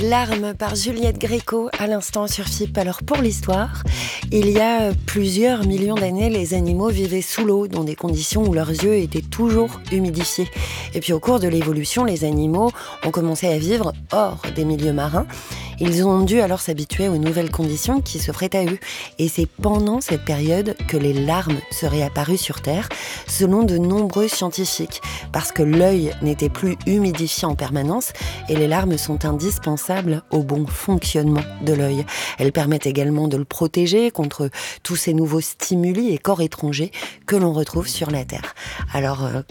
Larmes par Juliette Gréco, à l'instant sur FIP. Alors pour l'histoire, il y a plusieurs millions d'années, les animaux vivaient sous l'eau, dans des conditions où leurs yeux étaient toujours humidifiés. Et puis au cours de l'évolution, les animaux ont commencé à vivre hors des milieux marins. Ils ont dû alors s'habituer aux nouvelles conditions qui s'offraient à eux. Et c'est pendant cette période que les larmes seraient apparues sur Terre, selon de nombreux scientifiques. Parce que l'œil n'était plus humidifié en permanence et les larmes sont indispensables au bon fonctionnement de l'œil. Elles permettent également de le protéger contre tous ces nouveaux stimuli et corps étrangers que l'on retrouve sur la Terre. Alors,